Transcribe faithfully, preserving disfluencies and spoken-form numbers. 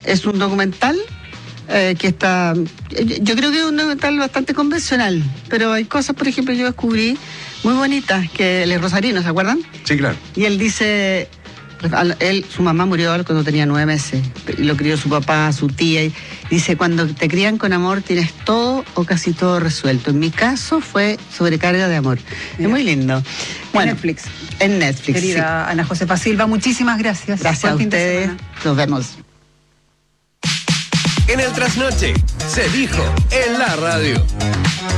es un documental eh, que está, yo creo que es un documental bastante convencional, pero hay cosas, por ejemplo, yo descubrí muy bonitas, que él es rosarino, ¿se acuerdan? Sí, claro. Y él dice, él, su mamá murió cuando tenía nueve meses, y lo crió su papá, su tía, y dice, cuando te crían con amor tienes todo o casi todo resuelto. En mi caso fue sobrecarga de amor. Mira. Es muy lindo. Bueno, en Netflix. En Netflix, querida sí. Ana Josefa Silva, muchísimas gracias. Gracias a ustedes. Nos vemos. En el Trasnoche se dijo en la radio.